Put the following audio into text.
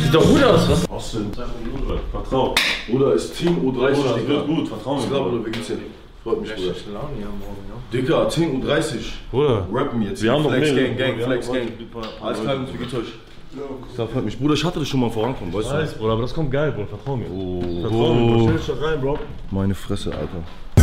Sieht doch gut aus, was? Austin, vertrau. Bruder, ist Team U30. Bruder, das wird gut, vertrau mir. Bruder, wie geht's dir? Freut mich, Bruder. Laune hier morgen, ja. Dicker, Team U30. Bruder, Rappen jetzt. wir haben noch Flex mehrere. Gang, Flex Gang. Alles klar, wie geht's euch? Das freut mich. Bruder, ich hatte das schon mal vorankommen, weißt du? Bruder, aber das kommt geil, Bruder, vertrau mir. Oh. Vertrau mir, Bruder. Stell dich doch rein, Bro. Meine Fresse, Alter.